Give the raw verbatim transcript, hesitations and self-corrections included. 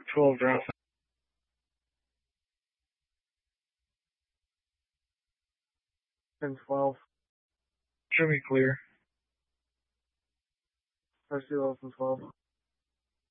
twelve drop. ten twelve. Show me clear. First two levels and twelve.